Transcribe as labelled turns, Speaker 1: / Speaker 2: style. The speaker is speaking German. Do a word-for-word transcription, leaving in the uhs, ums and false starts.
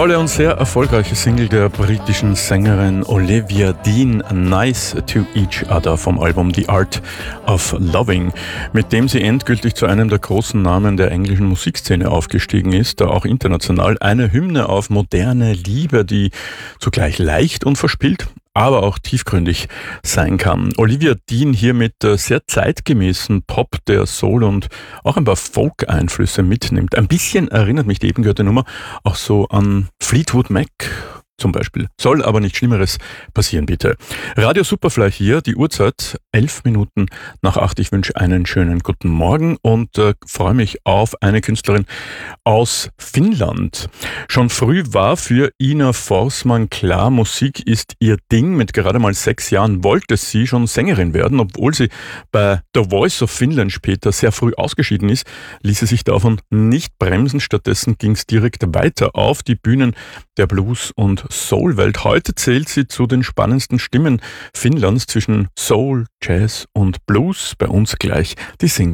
Speaker 1: Tolle und sehr erfolgreiche Single der britischen Sängerin Olivia Dean, Nice to Each Other vom Album The Art of Loving, mit dem sie endgültig zu einem der großen Namen der englischen Musikszene aufgestiegen ist, da auch international eine Hymne auf moderne Liebe, die zugleich leicht und verspielt, aber auch tiefgründig sein kann. Olivia Dean hier mit sehr zeitgemäßen Pop, der Soul und auch ein paar Folk-Einflüsse mitnimmt. Ein bisschen erinnert mich die eben gehörte Nummer auch so an Fleetwood Mac zum Beispiel. Soll aber nichts Schlimmeres passieren, bitte. Radio Superfly hier, die Uhrzeit elf Minuten nach acht. Ich wünsche einen schönen guten Morgen und äh, freue mich auf eine Künstlerin aus Finnland. Schon früh war für Ina Forsman klar, Musik ist ihr Ding. Mit gerade mal sechs Jahren wollte sie schon Sängerin werden, obwohl sie bei The Voice of Finland später sehr früh ausgeschieden ist, ließ sie sich davon nicht bremsen. Stattdessen ging es direkt weiter auf die Bühnen der Blues- und Soul-Welt. Heute zählt sie zu den spannendsten Stimmen Finnlands zwischen Soul, Jazz und Blues. Bei uns gleich die Single.